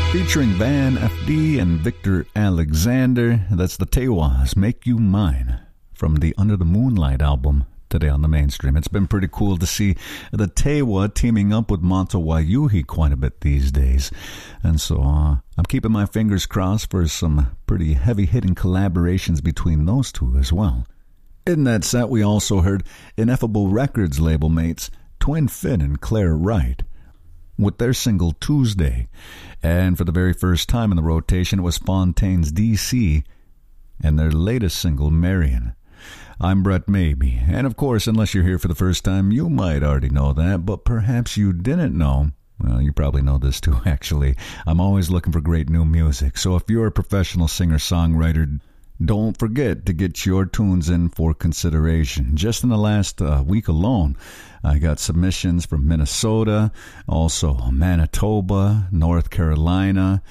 Featuring Van FD and Victor Alexander, that's the Tewas, Make You Mine, from the Under the Moonlight album, today on the Mainstream. It's been pretty cool to see the Tewa teaming up with Mata Wayuhi quite a bit these days. And so I'm keeping my fingers crossed for some pretty heavy-hitting collaborations between those two as well. In that set, we also heard Ineffable Records label mates Twin Fit and Claire Wright with their single Tuesday. And for the very first time in the rotation, it was Fontaine's DC and their latest single, Marion. I'm Brett Maybe, and of course, unless you're here for the first time, you might already know that, but perhaps you didn't know. Well, you probably know this too, actually. I'm always looking for great new music, so if you're a professional singer-songwriter, don't forget to get your tunes in for consideration. Just in the last week alone, I got submissions from Minnesota, also Manitoba, North Carolina,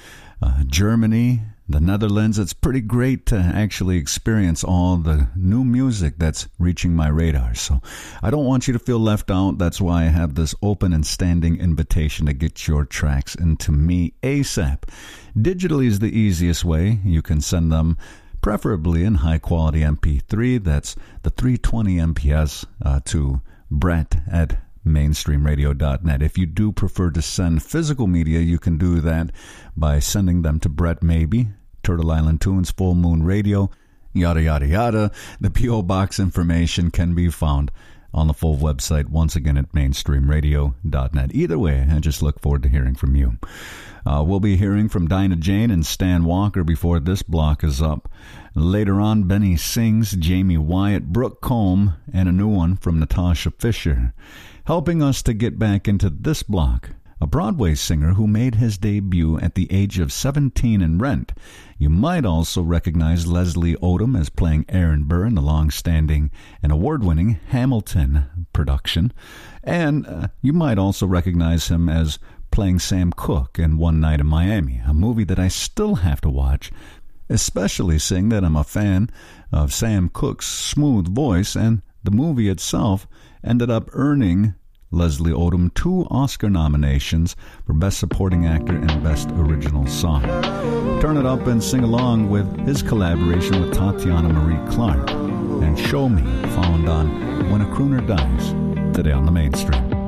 Germany, the Netherlands. It's pretty great to actually experience all the new music that's reaching my radar. So I don't want you to feel left out. That's why I have this open and standing invitation to get your tracks into me ASAP. Digitally is the easiest way. You can send them preferably in high-quality MP3. That's the 320 MPS to Brett at mainstreamradio.net. If you do prefer to send physical media, you can do that by sending them to Brett Maybe, Turtle Island Tunes, Full Moon Radio, yada, yada, yada. The P.O. Box information can be found on the full website, once again at mainstreamradio.net. Either way, I just look forward to hearing from you. We'll be hearing from Dinah Jane and Stan Walker before this block is up. Later on, Benny Sings, Jamie Wyatt, Brooke Combe, and a new one from Natasha Fisher. Helping us to get back into this block, a Broadway singer who made his debut at the age of 17 in Rent. You might also recognize Leslie Odom as playing Aaron Burr in the long-standing and award-winning Hamilton production. And you might also recognize him as playing Sam Cooke in One Night in Miami, a movie that I still have to watch, especially seeing that I'm a fan of Sam Cooke's smooth voice, and the movie itself ended up earning Leslie Odom 2 Oscar nominations for Best Supporting Actor and Best Original Song. Turn it up and sing along with his collaboration with Tatiana Marie Clark and Show Me, found on When a Crooner Dies, today on the Mainstream.